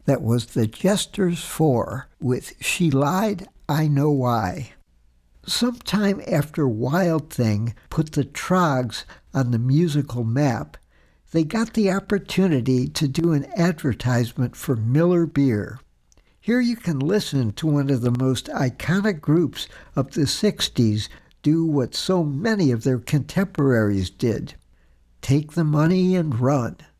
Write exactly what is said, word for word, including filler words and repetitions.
That was the Jesters Four with She Lied, I Know Why. Sometime after Wild Thing put the Troggs on the musical map, they got the opportunity to do an advertisement for Miller Beer. Here you can listen to one of the most iconic groups of the sixties do what so many of their contemporaries did. Take the money and run.